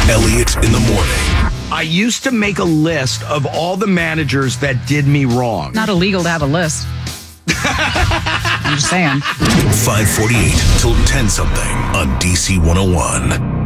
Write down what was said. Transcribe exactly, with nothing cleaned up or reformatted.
Elliot in the morning. I used to make a list of all the managers that did me wrong. Not illegal to have a list. I'm just saying. five forty-eight till ten something on D C one oh one.